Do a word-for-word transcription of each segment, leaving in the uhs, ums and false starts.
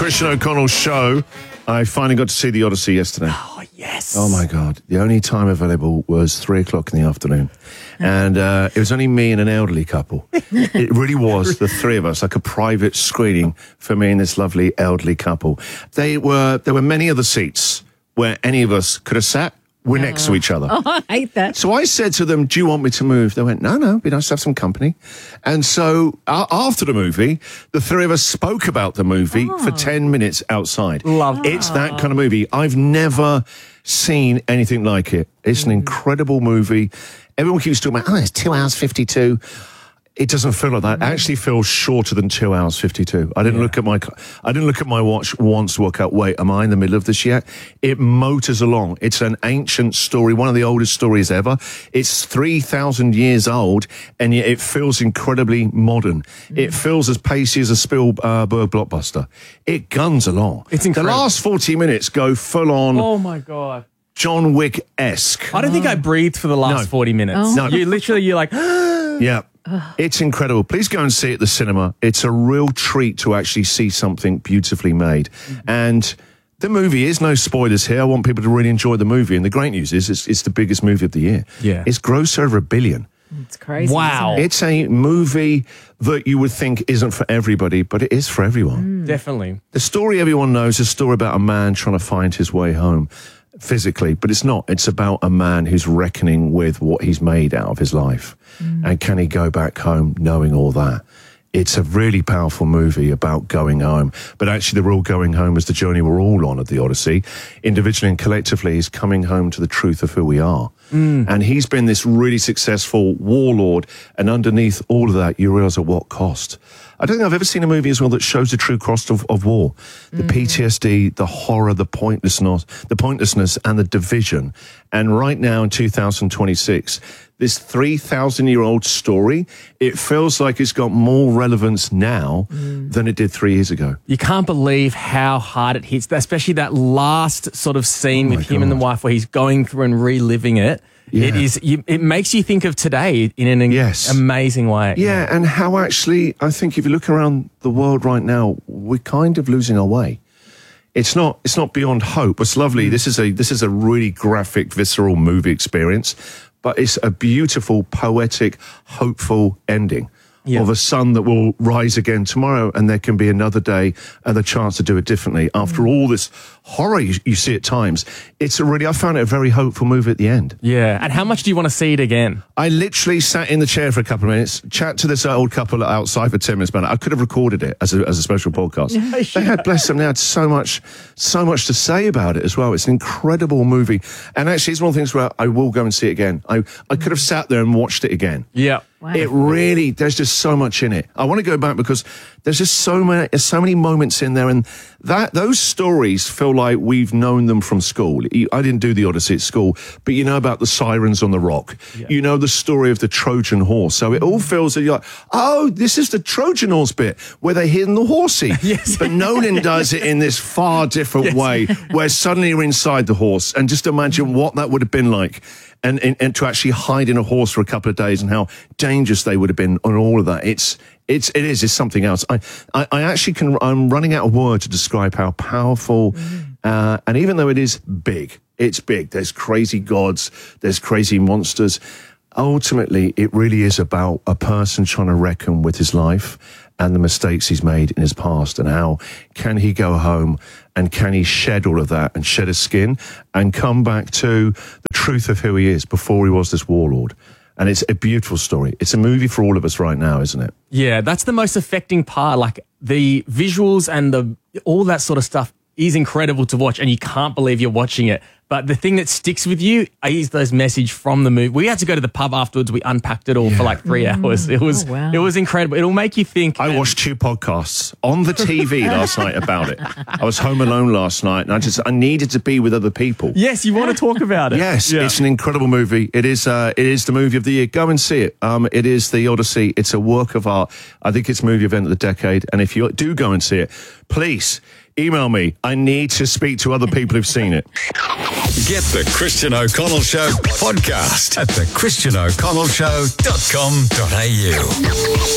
Christian O'Connell show. I finally got to see The Odyssey yesterday. Oh, yes. Oh, my God. The only time available was three o'clock in the afternoon. And uh, it was only me and an elderly couple. It really was the three of us, like a private screening for me and this lovely elderly couple. They were There were many other seats where any of us could have sat. We're next to each other. Oh, I hate that. So I said to them, do you want me to move? They went, no, no, it'd be nice to have some company. And so uh, after the movie, the three of us spoke about the movie oh. for ten minutes outside. Love it. It's that kind of movie. I've never seen anything like it. It's an incredible movie. Everyone keeps talking about, oh, it's two hours fifty-two. It doesn't feel like that. It actually feels shorter than two hours fifty-two. I didn't yeah. look at my, I didn't look at my watch once to work out, wait, am I in the middle of this yet? It motors along. It's an ancient story, one of the oldest stories ever. It's three thousand years old, and yet it feels incredibly modern. Mm. It feels as pacey as a Spielberg blockbuster. It guns along. It's incredible. The last forty minutes go full on. Oh my God. John Wick-esque. I don't think I breathed for the last No. forty minutes. Oh. No. You literally, you're like, Yeah. It's incredible. Please go and see it at the cinema. It's a real treat to actually see something beautifully made. Mm-hmm. And the movie is no spoilers here. I want people to really enjoy the movie. And the great news is it's, it's the biggest movie of the year. Yeah. It's grossed over a billion. It's crazy. Wow. Isn't it? It's a movie that you would think isn't for everybody, but it is for everyone. definitely. The story everyone knows is a story about a man trying to find his way home physically, but it's not. It's about a man who's reckoning with what he's made out of his life. Mm. And can he go back home knowing all that? It's a really powerful movie about going home. But actually, the real going home is the journey we're all on at the Odyssey. Individually and collectively is coming home to the truth of who we are. Mm. And he's been this really successful warlord. And underneath all of that, you realize at what cost. I don't think I've ever seen a movie as well that shows the true cost of, of war. The mm. P T S D, the horror, the pointlessness, the pointlessness and the division. And right now in two thousand twenty-six, this three thousand year old story, it feels like it's got more relevance now mm. than it did three years ago. You can't believe how hard it hits, especially that last sort of scene Oh with my him God. and the wife where he's going through and reliving it. Yeah. It is. You, it makes you think of today in an Yes. amazing way. Yeah, and how actually, I think if you look around the world right now, we're kind of losing our way. It's not, it's not beyond hope. It's lovely. Mm. This is a, this is a really graphic, visceral movie experience, but it's a beautiful, poetic, hopeful ending. Yeah. Of a sun that will rise again tomorrow, and there can be another day and the chance to do it differently. After mm. all this horror you, you see at times, it's a really, I found it a very hopeful movie at the end. Yeah. And how much do you want to see it again? I literally sat in the chair for a couple of minutes, chat to this old couple outside for ten minutes, but I could have recorded it as a, as a special podcast. Yeah, sure. They had, bless them, they had so much, so much to say about it as well. It's an incredible movie. And actually, it's one of the things where I will go and see it again. I, I could have sat there and watched it again. Yeah. Wow. It really, there's just so much in it. I want to go back because there's just so many, there's so many moments in there, and that those stories feel like we've known them from school. I didn't do the Odyssey at school, but you know about the sirens on the rock. Yeah. You know the story of the Trojan horse. So it all feels that you're like, oh, this is the Trojan horse bit where they hid the horsey. Yes. But Nolan does it in this far different Yes. way, where suddenly you're inside the horse, and just imagine what that would have been like. And, and, and to actually hide in a horse for a couple of days and how dangerous they would have been on all of that. It's, it's, it is, it's something else. I, I, I actually can, I'm running out of words to describe how powerful, mm. uh, and even though it is big, it's big. There's crazy gods, there's crazy monsters. Ultimately, it really is about a person trying to reckon with his life and the mistakes he's made in his past, and how can he go home and can he shed all of that and shed his skin and come back to the truth of who he is before he was this warlord. And it's a beautiful story. It's a movie for all of us right now, isn't it? Yeah, that's the most affecting part. Like the visuals and the all that sort of stuff is incredible to watch, and you can't believe you're watching it. But the thing that sticks with you is those message from the movie. We had to go to the pub afterwards. We unpacked it all yeah. for like three mm. hours. It was, oh, wow. it was incredible. It'll make you think. I watched two podcasts on the T V last night about it. I was home alone last night, and I just I needed to be with other people. Yes, you want to talk about it. Yes, yeah. It's an incredible movie. It is. Uh, it is the movie of the year. Go and see it. Um, it is the Odyssey. It's a work of art. I think it's movie event of the decade. And if you do go and see it, please email me. I need to speak to other people who've seen it. Get the Christian O'Connell Show podcast at the christian o'connell show dot com dot a u.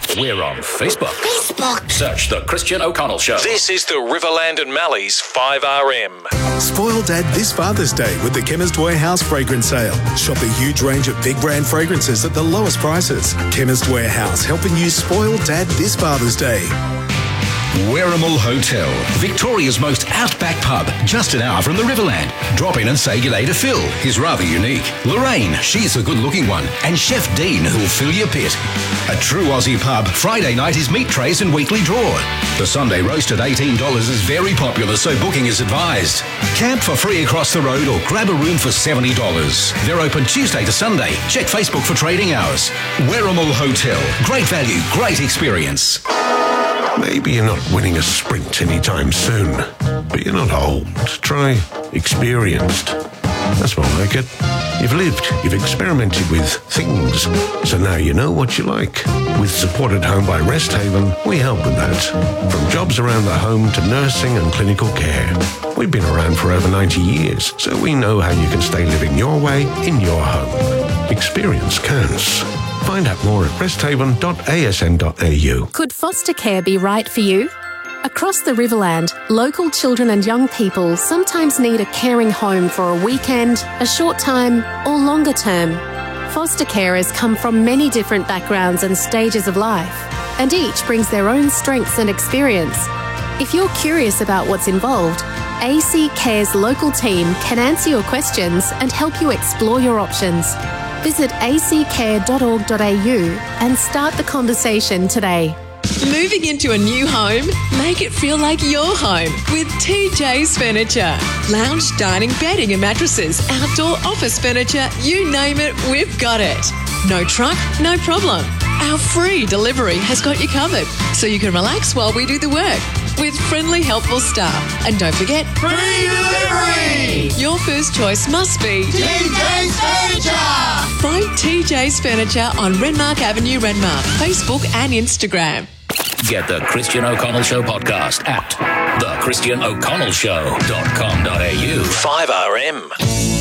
We're on Facebook. Facebook. Search The Christian O'Connell Show. This is the Riverland and Mallee's five R M. Spoil Dad this Father's Day with the Chemist Warehouse fragrance sale. Shop a huge range of big brand fragrances at the lowest prices. Chemist Warehouse, helping you spoil Dad this Father's Day. Werrimal Hotel, Victoria's most outback pub, just an hour from the Riverland. Drop in and say g'day to Phil. He's rather unique. Lorraine, she's a good-looking one. And Chef Dean, who'll fill your pit. A true Aussie pub. Friday night is meat trays and weekly draw. The Sunday roast at eighteen dollars is very popular, so booking is advised. Camp for free across the road or grab a room for seventy dollars. They're open Tuesday to Sunday. Check Facebook for trading hours. Werrimal Hotel. Great value, great experience. Maybe you're not winning a sprint anytime soon, but you're not old. Try experienced. That's more like it. You've lived, you've experimented with things, so now you know what you like. With Support at Home by Rest Haven, we help with that. From jobs around the home to nursing and clinical care. We've been around for over ninety years, so we know how you can stay living your way in your home. Experience counts. Find out more at resthaven dot a s n dot a u. Could foster care be right for you? Across the Riverland, local children and young people sometimes need a caring home for a weekend, a short time, or longer term. Foster carers come from many different backgrounds and stages of life, and each brings their own strengths and experience. If you're curious about what's involved, A C Care's local team can answer your questions and help you explore your options. Visit a c care dot org dot a u and start the conversation today. Moving into a new home? Make it feel like your home with T J's Furniture. Lounge, dining, bedding and mattresses, outdoor office furniture, you name it, we've got it. No truck, no problem. Our free delivery has got you covered, so you can relax while we do the work. With friendly, helpful staff. And don't forget, free delivery! Your first choice must be T J's Furniture! Find T J's Furniture on Renmark Avenue, Renmark, Facebook and Instagram. Get the Christian O'Connell Show podcast at the christian o'connell show dot com dot a u. five R M.